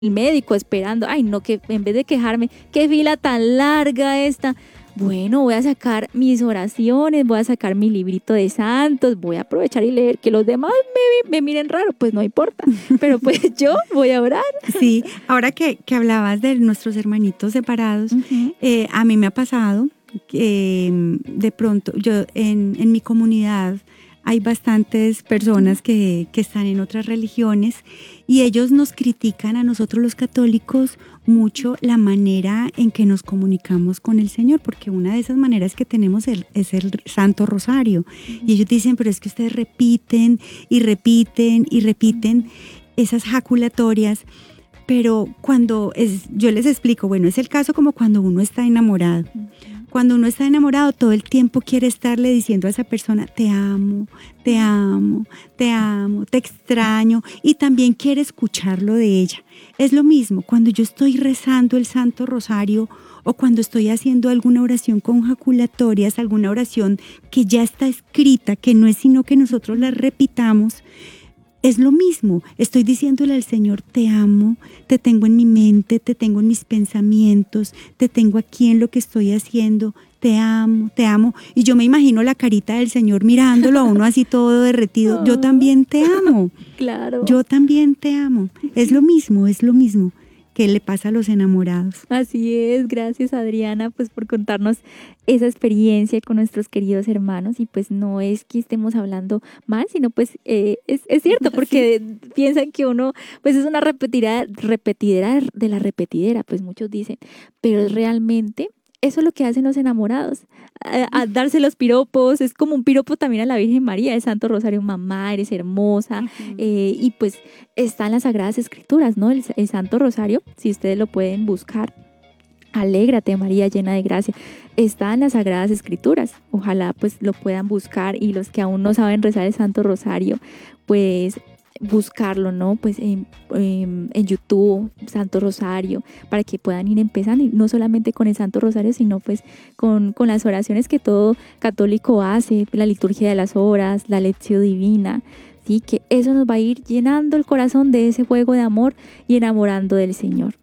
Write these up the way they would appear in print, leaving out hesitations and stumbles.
médico esperando, ay no, que en vez de quejarme, qué fila tan larga esta, bueno, voy a sacar mis oraciones, voy a sacar mi librito de santos, voy a aprovechar y leer, que los demás me miren raro, pues no importa, pero pues yo voy a orar. Sí, ahora que hablabas de nuestros hermanitos separados, a mí me ha pasado que de pronto yo en mi comunidad hay bastantes personas que están en otras religiones y ellos nos critican a nosotros los católicos mucho la manera en que nos comunicamos con el Señor, porque una de esas maneras que tenemos es el Santo Rosario. Y ellos dicen, pero es que ustedes repiten y repiten y repiten esas jaculatorias, pero yo les explico, bueno, es el caso como cuando uno está enamorado. Cuando uno está enamorado, todo el tiempo quiere estarle diciendo a esa persona, te amo, te amo, te amo, te extraño, y también quiere escucharlo de ella. Es lo mismo, cuando yo estoy rezando el Santo Rosario o cuando estoy haciendo alguna oración con jaculatorias, alguna oración que ya está escrita, que no es sino que nosotros la repitamos, es lo mismo, estoy diciéndole al Señor, te amo, te tengo en mi mente, te tengo en mis pensamientos, te tengo aquí en lo que estoy haciendo, te amo, y yo me imagino la carita del Señor mirándolo a uno así todo derretido, yo también te amo, claro. Yo también te amo, es lo mismo que le pasa a los enamorados. Así es, gracias Adriana pues por contarnos esa experiencia con nuestros queridos hermanos, y pues no es que estemos hablando mal, sino pues es cierto, porque sí, piensan que uno pues es una repetidera de la repetidera, pues muchos dicen, pero es realmente eso es lo que hacen los enamorados, a darse los piropos. Es como un piropo también a la Virgen María, el Santo Rosario, mamá, eres hermosa, y pues está en las Sagradas Escrituras, ¿no? El Santo Rosario, si ustedes lo pueden buscar, alégrate María llena de gracia, está en las Sagradas Escrituras, ojalá pues lo puedan buscar, y los que aún no saben rezar el Santo Rosario, pues buscarlo, ¿no? Pues en YouTube, Santo Rosario, para que puedan ir empezando, y no solamente con el Santo Rosario, sino pues con las oraciones que todo católico hace, la liturgia de las horas, la lección divina, ¿sí? Que eso nos va a ir llenando el corazón de ese fuego de amor y enamorando del Señor.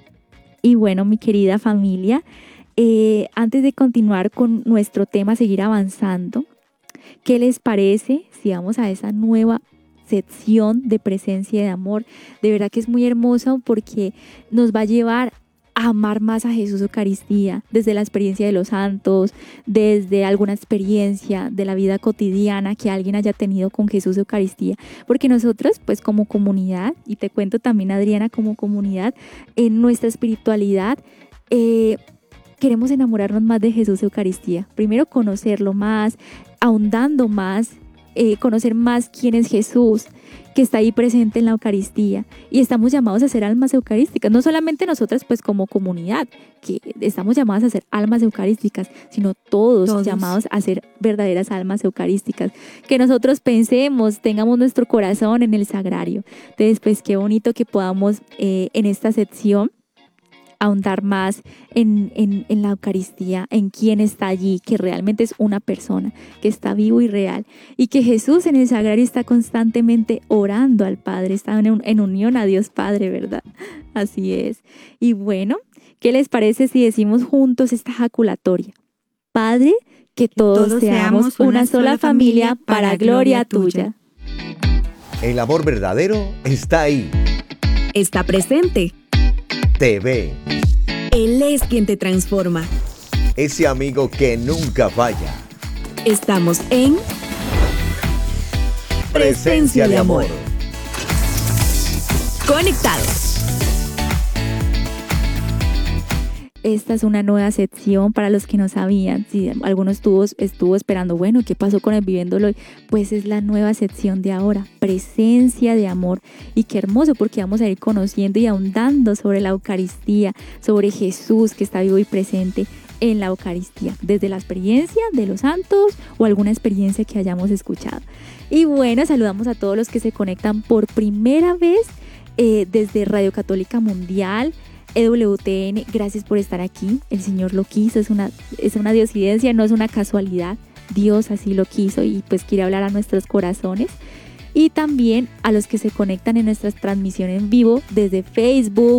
Y bueno, mi querida familia, antes de continuar con nuestro tema, seguir avanzando, ¿qué les parece si vamos a esa nueva sección de presencia de amor? De verdad que es muy hermosa porque nos va a llevar a amar más a Jesús Eucaristía, desde la experiencia de los santos, desde alguna experiencia de la vida cotidiana que alguien haya tenido con Jesús Eucaristía, porque nosotros pues como comunidad, y te cuento también Adriana, como comunidad, en nuestra espiritualidad queremos enamorarnos más de Jesús Eucaristía, primero conocerlo más, ahondando más, conocer más quién es Jesús, que está ahí presente en la Eucaristía, y estamos llamados a ser almas eucarísticas, no solamente nosotras pues como comunidad, que estamos llamadas a ser almas eucarísticas, sino todos llamados a ser verdaderas almas eucarísticas, que nosotros pensemos, tengamos nuestro corazón en el sagrario. Entonces pues qué bonito que podamos en esta sección ahondar más en la Eucaristía, en quién está allí, que realmente es una persona, que está vivo y real, y que Jesús en el sagrario está constantemente orando al Padre, está en unión a Dios Padre, ¿verdad? Así es. Y bueno, ¿qué les parece si decimos juntos esta jaculatoria? Padre, que todos seamos una sola familia para gloria tuya. El amor verdadero está ahí. Está presente. Te ve. Él es quien te transforma. Ese amigo que nunca falla. Estamos en Presencia de amor. Conectados. Esta es una nueva sección para los que no sabían. Si alguno estuvo esperando, bueno, ¿qué pasó con el Viviéndolo hoy? Pues es la nueva sección de ahora, Presencia de Amor. Y qué hermoso, porque vamos a ir conociendo y ahondando sobre la Eucaristía, sobre Jesús que está vivo y presente en la Eucaristía, desde la experiencia de los santos o alguna experiencia que hayamos escuchado. Y bueno, saludamos a todos los que se conectan por primera vez desde Radio Católica Mundial, EWTN, gracias por estar aquí. El Señor lo quiso, es una diosidencia, no es una casualidad. Dios así lo quiso y pues quiere hablar a nuestros corazones. y también a los que se conectan en nuestras transmisiones en vivo desde Facebook,